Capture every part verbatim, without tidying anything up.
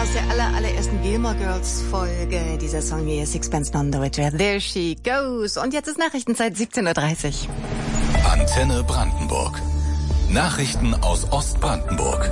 aus der aller, allerersten Gilmore Girls Folge. Dieser Song hier, Sixpence None the Richer. There she goes. Und jetzt ist Nachrichtenzeit siebzehn Uhr dreißig. Antenne Brandenburg. Nachrichten aus Ostbrandenburg.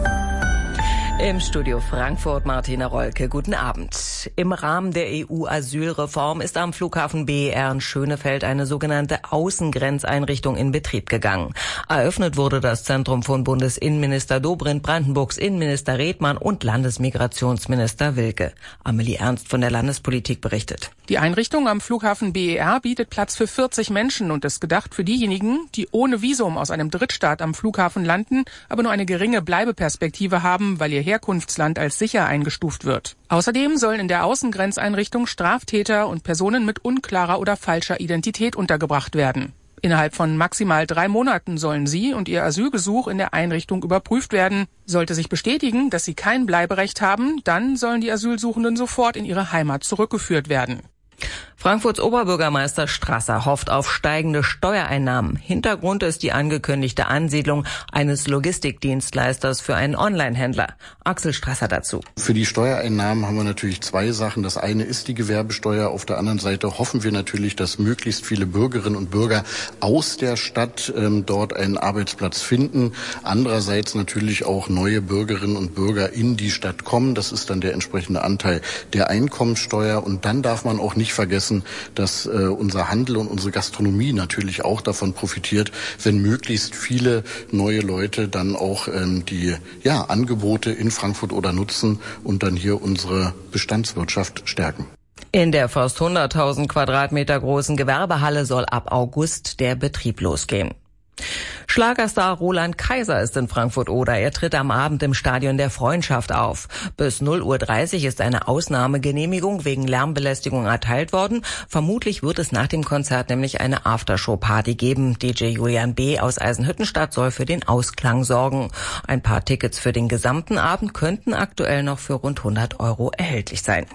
Im Studio Frankfurt Martina Rolke, guten Abend. Im Rahmen der E U-Asylreform ist am Flughafen B E R in Schönefeld eine sogenannte Außengrenzeinrichtung in Betrieb gegangen. Eröffnet wurde das Zentrum von Bundesinnenminister Dobrindt, Brandenburgs Innenminister Redmann und Landesmigrationsminister Wilke. Amelie Ernst von der Landespolitik berichtet. Die Einrichtung am Flughafen B E R bietet Platz für vierzig Menschen und ist gedacht für diejenigen, die ohne Visum aus einem Drittstaat am Flughafen landen, aber nur eine geringe Bleibeperspektive haben, weil ihr Herkunftsland als sicher eingestuft wird. Außerdem sollen in der Außengrenzeinrichtung Straftäter und Personen mit unklarer oder falscher Identität untergebracht werden. Innerhalb von maximal drei Monaten sollen sie und ihr Asylgesuch in der Einrichtung überprüft werden. Sollte sich bestätigen, dass sie kein Bleiberecht haben, dann sollen die Asylsuchenden sofort in ihre Heimat zurückgeführt werden. Frankfurts Oberbürgermeister Strasser hofft auf steigende Steuereinnahmen. Hintergrund ist die angekündigte Ansiedlung eines Logistikdienstleisters für einen Online-Händler. Axel Strasser dazu. Für die Steuereinnahmen haben wir natürlich zwei Sachen. Das eine ist die Gewerbesteuer. Auf der anderen Seite hoffen wir natürlich, dass möglichst viele Bürgerinnen und Bürger aus der Stadt ähm, dort einen Arbeitsplatz finden. Andererseits natürlich auch neue Bürgerinnen und Bürger in die Stadt kommen. Das ist dann der entsprechende Anteil der Einkommensteuer. Und dann darf man auch nicht vergessen, dass äh, unser Handel und unsere Gastronomie natürlich auch davon profitiert, wenn möglichst viele neue Leute dann auch ähm, die ja, Angebote in Frankfurt oder nutzen und dann hier unsere Bestandswirtschaft stärken. In der fast hunderttausend Quadratmeter großen Gewerbehalle soll ab August der Betrieb losgehen. Schlagerstar Roland Kaiser ist in Frankfurt-Oder. Er tritt am Abend im Stadion der Freundschaft auf. Bis null Uhr dreißig ist eine Ausnahmegenehmigung wegen Lärmbelästigung erteilt worden. Vermutlich wird es nach dem Konzert nämlich eine Aftershow-Party geben. D J Julian B. aus Eisenhüttenstadt soll für den Ausklang sorgen. Ein paar Tickets für den gesamten Abend könnten aktuell noch für rund hundert Euro erhältlich sein.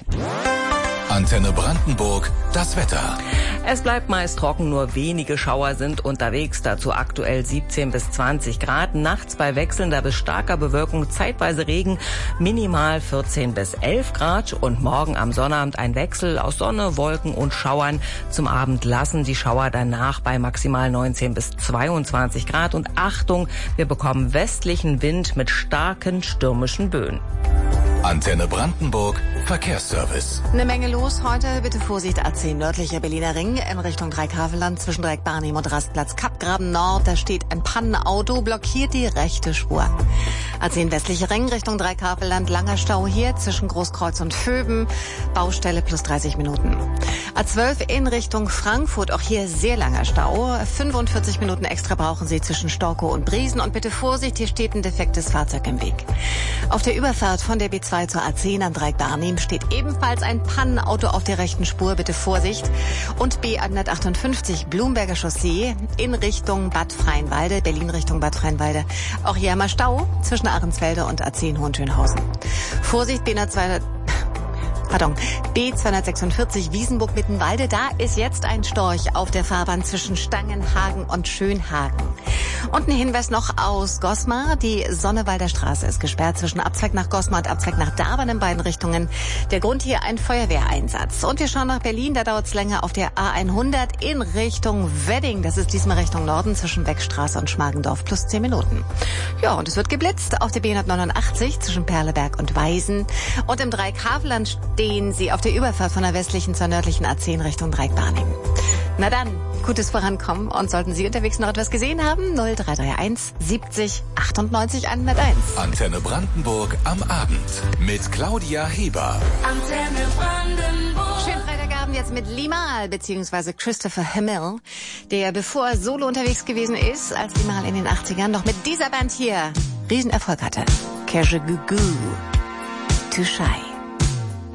Antenne Brandenburg, das Wetter. Es bleibt meist trocken, nur wenige Schauer sind unterwegs. Dazu aktuell siebzehn bis zwanzig Grad. Nachts bei wechselnder bis starker Bewölkung zeitweise Regen, minimal vierzehn bis elf Grad. Und morgen am Sonnabend ein Wechsel aus Sonne, Wolken und Schauern. Zum Abend lassen die Schauer danach bei maximal neunzehn bis zweiundzwanzig Grad. Und Achtung, wir bekommen westlichen Wind mit starken stürmischen Böen. Antenne Brandenburg, Verkehrsservice. Eine Menge los heute. Bitte Vorsicht, A zehn nördlicher Berliner Ring in Richtung Dreieckhavelland zwischen Dreieck-Barnim und Rastplatz Kappgraben Nord. Da steht ein Pannenauto, blockiert die rechte Spur. A zehn westlicher Ring Richtung Dreieckhavelland, langer Stau hier zwischen Großkreuz und Vöben. Baustelle plus dreißig Minuten. A zwölf in Richtung Frankfurt, auch hier sehr langer Stau. fünfundvierzig Minuten extra brauchen Sie zwischen Storkow und Briesen. Und bitte Vorsicht, hier steht ein defektes Fahrzeug im Weg. Auf der Überfahrt von der B zwei zur A zehn am Dreieck-Barnim steht ebenfalls ein Pannenauto auf der rechten Spur. Bitte Vorsicht. Und B hundertachtundfünfzig Blumberger Chaussee in Richtung Bad Freienwalde, Berlin Richtung Bad Freienwalde. Auch hier einmal Stau zwischen Ahrensfelde und A zehn Hohenschönhausen. Vorsicht, B zweihundert Pardon, B zweihundertsechsundvierzig Wiesenburg-Mittenwalde. Da ist jetzt ein Storch auf der Fahrbahn zwischen Stangenhagen und Schönhagen. Und ein Hinweis noch aus Gosmar. Die Sonnewalder Straße ist gesperrt zwischen Abzweig nach Gosmar und Abzweig nach Darbern in beiden Richtungen. Der Grund hier ein Feuerwehreinsatz. Und wir schauen nach Berlin. Da dauert es länger auf der A hundert in Richtung Wedding. Das ist diesmal Richtung Norden zwischen Beckstraße und Schmargendorf plus zehn Minuten. Ja, und es wird geblitzt auf der B hundertneunundachtzig zwischen Perleberg und Weisen. Und im Dreieck-Havelland stehen Sie auf der Überfahrt von der westlichen zur nördlichen A zehn Richtung Dreieck-Barnim. Na dann, gutes Vorankommen. Und sollten Sie unterwegs noch etwas gesehen haben, null drei drei eins siebzig achtundneunzig hunderteins. Antenne Brandenburg am Abend mit Claudia Heber. Antenne Brandenburg. Schönen Freitagabend jetzt mit Limahl bzw. Christopher Hamill, der bevor er solo unterwegs gewesen ist, als Limahl in den achtzigern, noch mit dieser Band hier Riesenerfolg hatte. Kajagoogoo, Too Shy.